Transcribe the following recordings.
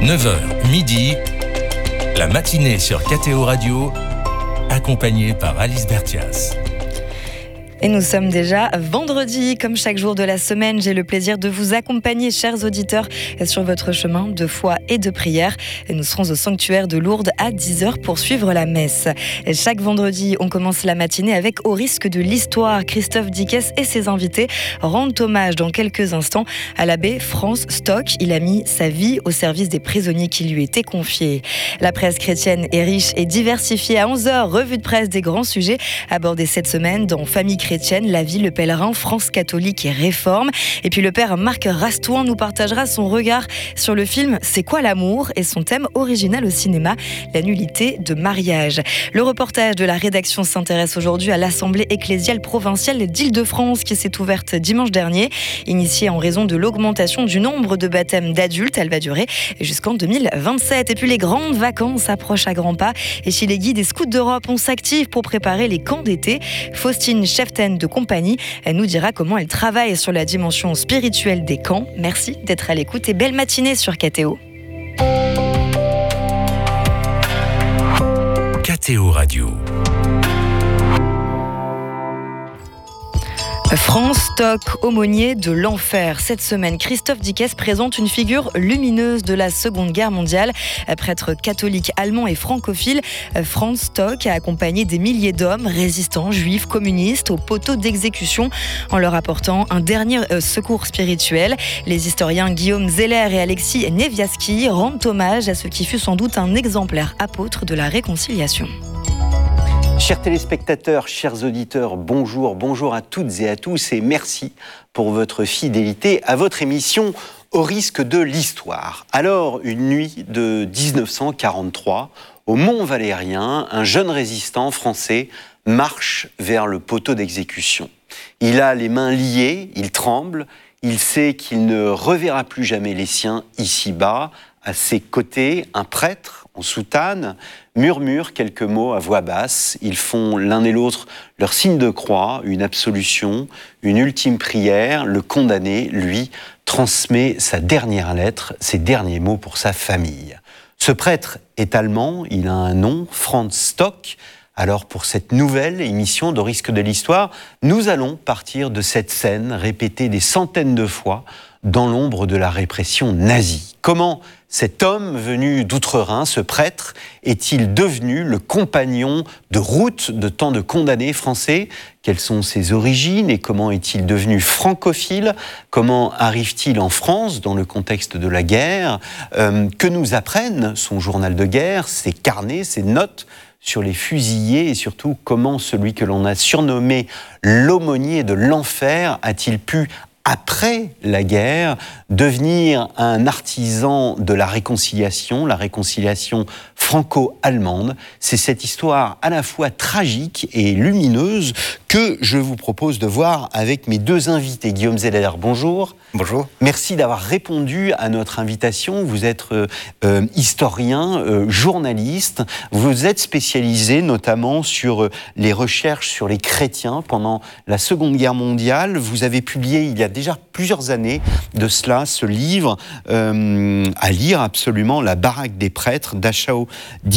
9h, midi, la matinée sur KTO Radio, accompagnée par Alice Bertias. Et nous sommes déjà vendredi. Comme chaque jour de la semaine, j'ai le plaisir de vous accompagner, chers auditeurs, sur votre chemin de foi et de prière. Et nous serons au sanctuaire de Lourdes à 10h pour suivre la messe. Et chaque vendredi, on commence la matinée avec Au risque de l'histoire. Christophe Dickès et ses invités rendent hommage dans quelques instants à l'abbé Franz Stock. Il a mis sa vie au service des prisonniers qui lui étaient confiés. La presse chrétienne est riche et diversifiée. À 11h, revue de presse des grands sujets abordés cette semaine dans Famille chrétienne, la vie, le pèlerin, France catholique et réforme. Et puis le père Marc Rastouin nous partagera son regard sur le film C'est quoi l'amour et son thème original au cinéma, la nullité de mariage. Le reportage de la rédaction s'intéresse aujourd'hui à l'Assemblée ecclésiale provinciale d'Île-de-France qui s'est ouverte dimanche dernier. Initiée en raison de l'augmentation du nombre de baptêmes d'adultes, elle va durer jusqu'en 2027. Et puis les grandes vacances approchent à grands pas. Et chez les guides et scouts d'Europe, on s'active pour préparer les camps d'été. Faustine Cheften de compagnie, elle nous dira comment elle travaille sur la dimension spirituelle des camps. Merci d'être à l'écoute et belle matinée sur KTO. KTO Radio. Franz Stock, aumônier de l'enfer. Cette semaine, Christophe Dickès présente une figure lumineuse de la Seconde Guerre mondiale. Prêtre catholique allemand et francophile, Franz Stock a accompagné des milliers d'hommes, résistants, juifs, communistes, au poteau d'exécution en leur apportant un dernier secours spirituel. Les historiens Guillaume Zeller et Alexis Neviaski rendent hommage à ce qui fut sans doute un exemplaire apôtre de la réconciliation. Chers téléspectateurs, chers auditeurs, bonjour à toutes et à tous et merci pour votre fidélité à votre émission Au risque de l'histoire. Alors, une nuit de 1943, au Mont-Valérien, un jeune résistant français marche vers le poteau d'exécution. Il a les mains liées, il tremble, il sait qu'il ne reverra plus jamais les siens ici-bas. À ses côtés, un prêtre en soutane murmure quelques mots à voix basse. Ils font l'un et l'autre leur signe de croix, une absolution, une ultime prière. Le condamné, lui, transmet sa dernière lettre, ses derniers mots pour sa famille. Ce prêtre est allemand, il a un nom, Franz Stock. Alors pour cette nouvelle émission d'Au risque de l'histoire, nous allons partir de cette scène répétée des centaines de fois dans l'ombre de la répression nazie. Comment cet homme venu d'outre-Rhin, ce prêtre, est-il devenu le compagnon de route de tant de condamnés français ? Quelles sont ses origines et comment est-il devenu francophile ? Comment arrive-t-il en France dans le contexte de la guerre ? Que nous apprennent son journal de guerre, ses carnets, ses notes sur les fusillés et surtout comment celui que l'on a surnommé l'aumônier de l'enfer a-t-il pu, après la guerre, devenir un artisan de la réconciliation franco-allemande. C'est cette histoire à la fois tragique et lumineuse que je vous propose de voir avec mes deux invités. Guillaume Zeller, bonjour. Bonjour. Merci d'avoir répondu à notre invitation. Vous êtes historien, journaliste. Vous êtes spécialisé notamment sur les recherches sur les chrétiens pendant la Seconde Guerre mondiale. Vous avez publié il y a déjà plusieurs années de cela ce livre à lire absolument, La baraque des prêtres, Dachau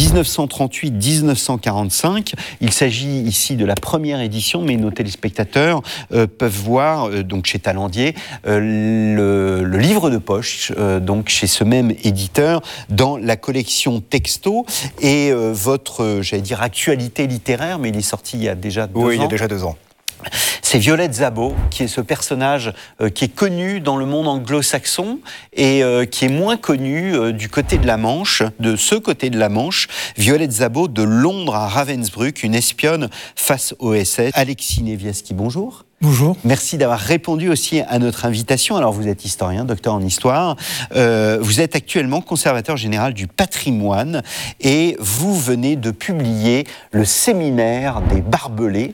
1938-1945. Il s'agit ici de la première édition, mais nos téléspectateurs peuvent voir donc chez Talandier le livre de poche, donc chez ce même éditeur, dans la collection Texto. Et votre, actualité littéraire, mais il est sorti il y a déjà 2 ans. Oui, il y a déjà 2 ans. C'est Violette Szabo, qui est ce personnage qui est connu dans le monde anglo-saxon et qui est moins connu du côté de la Manche, de ce côté de la Manche. Violette Szabo, de Londres à Ravensbrück, une espionne face au SS. Alexis Neviaski, bonjour. Bonjour. Merci d'avoir répondu aussi à notre invitation. Alors vous êtes historien, docteur en histoire. Vous êtes actuellement conservateur général du patrimoine et vous venez de publier le séminaire des barbelés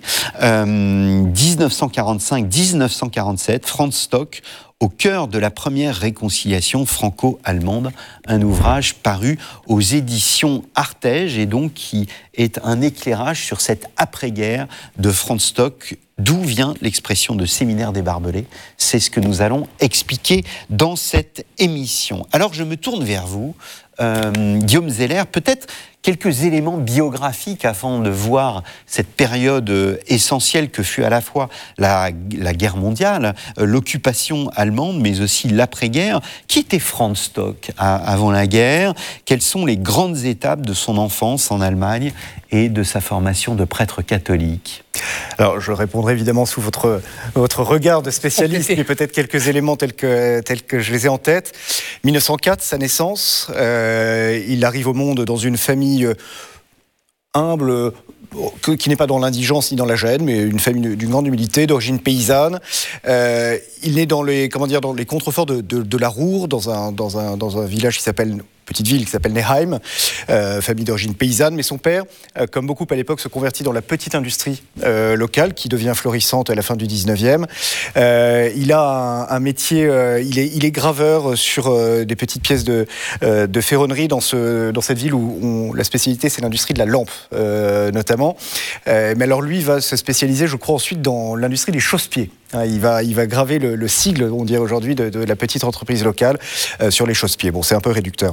1945-1947, Franz Stock, au cœur de la première réconciliation franco-allemande, un ouvrage paru aux éditions Artege et donc qui est un éclairage sur cette après-guerre de Franz Stock. D'où vient l'expression de séminaire des barbelés ? C'est ce que nous allons expliquer dans cette émission. Alors je me tourne vers vous, Guillaume Zeller, peut-être quelques éléments biographiques avant de voir cette période essentielle que fut à la fois la guerre mondiale, l'occupation allemande, mais aussi l'après-guerre. Qui était Franz Stock avant la guerre? Quelles sont les grandes étapes de son enfance en Allemagne et de sa formation de prêtre catholique? Alors, je répondrai évidemment sous votre regard de spécialiste, mais peut-être quelques éléments tels que je les ai en tête. 1904, sa naissance. Il arrive au monde dans une famille humble, qui n'est pas dans l'indigence ni dans la gêne, mais une famille d'une grande humilité, d'origine paysanne. Il est dans les contreforts de la Ruhr, dans un village petite ville qui s'appelle Neheim, famille d'origine paysanne, mais son père, comme beaucoup à l'époque, se convertit dans la petite industrie locale qui devient florissante à la fin du 19e. Il a un métier, il est graveur sur des petites pièces de ferronnerie dans cette ville où la spécialité c'est l'industrie de la lampe notamment. Mais alors lui va se spécialiser, je crois, ensuite dans l'industrie des chausse-pieds. Il va graver le sigle, on dirait aujourd'hui, de la petite entreprise locale sur les chausse-pieds. Bon, c'est un peu réducteur.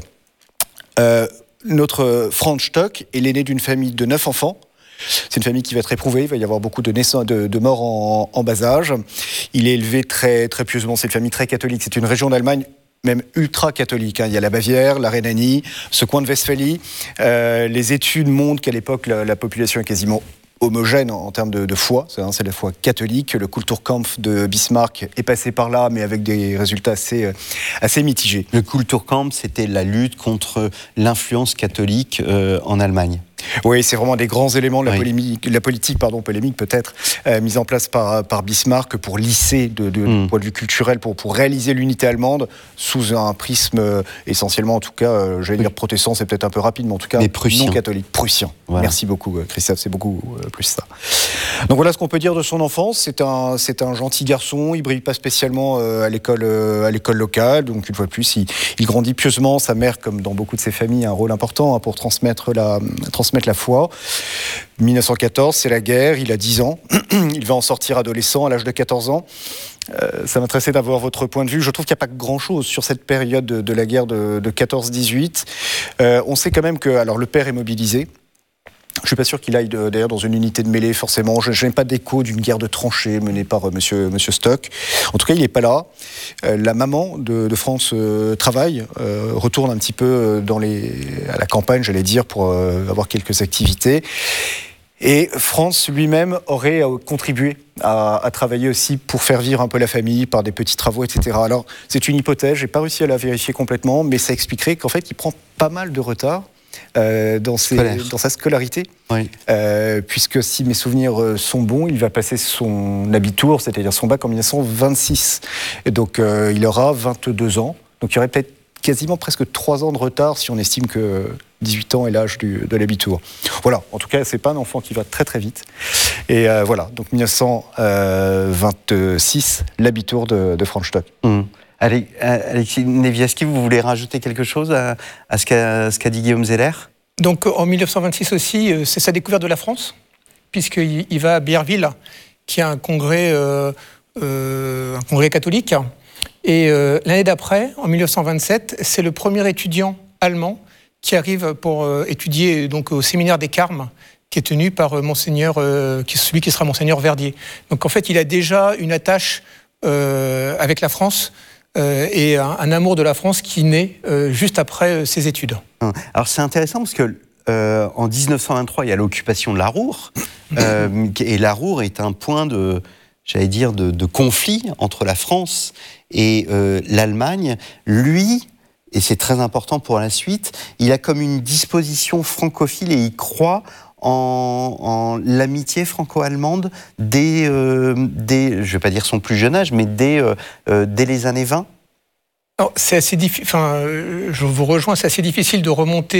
Notre Franz Stock est l'aîné d'une famille de 9 enfants. C'est une famille qui va être éprouvée, il va y avoir beaucoup de morts en bas âge. Il est élevé très, très pieusement, c'est une famille très catholique, c'est une région d'Allemagne même ultra-catholique. Il y a la Bavière, la Rhénanie, ce coin de Westphalie. Les études montrent qu'à l'époque, la population est quasiment homogène en termes de foi, c'est la foi catholique. Le Kulturkampf de Bismarck est passé par là, mais avec des résultats assez mitigés. Le Kulturkampf, c'était la lutte contre l'influence catholique en Allemagne. Oui, c'est vraiment des grands éléments de la politique polémique peut-être, mise en place par Bismarck pour lisser de point de vue culturel, pour réaliser l'unité allemande sous un prisme essentiellement, en tout cas, j'allais dire protestant, c'est peut-être un peu rapide, mais en tout cas non catholique, prussien. Voilà. Merci beaucoup Christophe, c'est beaucoup plus ça. Donc voilà ce qu'on peut dire de son enfance. C'est un gentil garçon, il brille pas spécialement à l'école locale, donc une fois de plus, il grandit pieusement. Sa mère, comme dans beaucoup de ses familles, a un rôle important pour transmettre la foi. 1914, c'est la guerre, il a 10 ans, il va en sortir adolescent à l'âge de 14 ans. Ça m'intéressait d'avoir votre point de vue. Je trouve qu'il n'y a pas grand-chose sur cette période de la guerre de 14-18. On sait quand même que le père est mobilisé. Je ne suis pas sûr qu'il aille d'ailleurs dans une unité de mêlée forcément. Je n'ai pas d'écho d'une guerre de tranchées menée par monsieur Stock. En tout cas, il n'est pas là. La maman de France travaille, retourne un petit peu à la campagne, j'allais dire, pour avoir quelques activités. Et Franz lui-même aurait contribué à travailler aussi pour faire vivre un peu la famille par des petits travaux, etc. Alors, c'est une hypothèse, je n'ai pas réussi à la vérifier complètement, mais ça expliquerait qu'en fait, il prend pas mal de retard dans sa scolarité, oui. Puisque si mes souvenirs sont bons, il va passer son abitur, c'est-à-dire son bac en 1926. Et donc il aura 22 ans, donc il y aurait peut-être quasiment presque 3 ans de retard si on estime que 18 ans est l'âge de l'abitur. Voilà, en tout cas, c'est pas un enfant qui va très très vite. Et voilà, donc 1926, l'abitur de Franz Stock. Alexis Neviaski, vous voulez rajouter quelque chose à ce qu'a dit Guillaume Zeller? Donc en 1926 aussi, c'est sa découverte de la France, puisqu'il va à Bierville, qui a un congrès catholique. Et l'année d'après, en 1927, c'est le premier étudiant allemand qui arrive pour étudier donc, au séminaire des Carmes, qui est tenu par celui qui sera Monseigneur Verdier. Donc en fait, il a déjà une attache avec la France, et un amour de la France qui naît juste après ses études. Alors c'est intéressant parce que en 1923, il y a l'occupation de la Ruhr, et la Ruhr est un point de conflit entre la France et l'Allemagne. Lui, et c'est très important pour la suite, il a comme une disposition francophile et il croit en l'amitié franco-allemande dès, je ne vais pas dire son plus jeune âge, mais dès les années 20. Alors, c'est assez difficile. Je vous rejoins, c'est assez difficile de remonter